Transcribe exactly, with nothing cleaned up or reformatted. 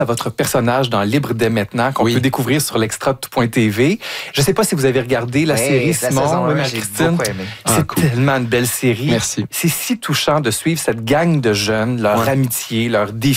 à votre personnage dans Libre dès maintenant, qu'on Oui. peut découvrir sur l'extra de tout point T V. Je ne sais pas si vous avez regardé la Oui, série, la Simon, saison oui, un, Marie-Christine. j'ai beaucoup aimé. C'est Ah, cool. tellement une belle série. Merci. C'est si touchant de suivre cette gang de jeunes, leur Ouais. amitié, leur défi.